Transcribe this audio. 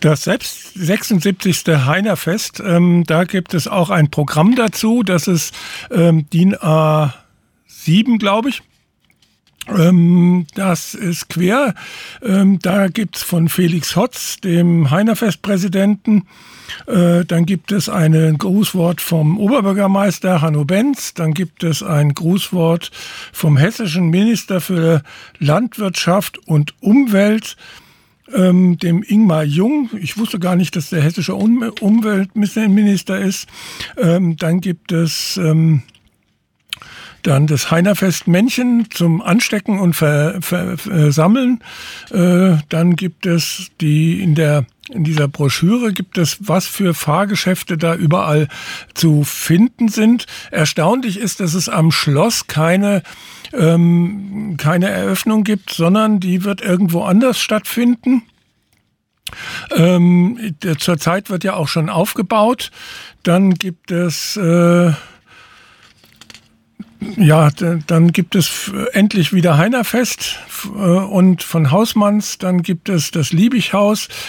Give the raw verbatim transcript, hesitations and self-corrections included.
Das selbst sechsundsiebzigste Heinerfest, ähm, da gibt es auch ein Programm dazu. Das ist ähm, D I N A sieben, glaube ich. Ähm, das ist quer. Ähm, da gibt's von Felix Hotz, dem Heinerfest-Präsidenten, äh, dann gibt es ein Grußwort vom Oberbürgermeister Hanno Benz, dann gibt es ein Grußwort vom hessischen Minister für Landwirtschaft und Umwelt, ähm, dem Ingmar Jung. Ich wusste gar nicht, dass der hessische um- Umweltminister ist. Ähm, dann gibt es... Ähm, Dann das Heinerfest-Männchen zum Anstecken und ver, ver, Versammeln. Äh, dann gibt es die in der in dieser Broschüre gibt es, was für Fahrgeschäfte da überall zu finden sind. Erstaunlich ist, dass es am Schloss keine ähm, keine Eröffnung gibt, sondern die wird irgendwo anders stattfinden. Ähm, zurzeit wird ja auch schon aufgebaut. Dann gibt es äh, Ja, dann gibt es endlich wieder Heinerfest und von Hausmanns, dann gibt es das Liebighaus.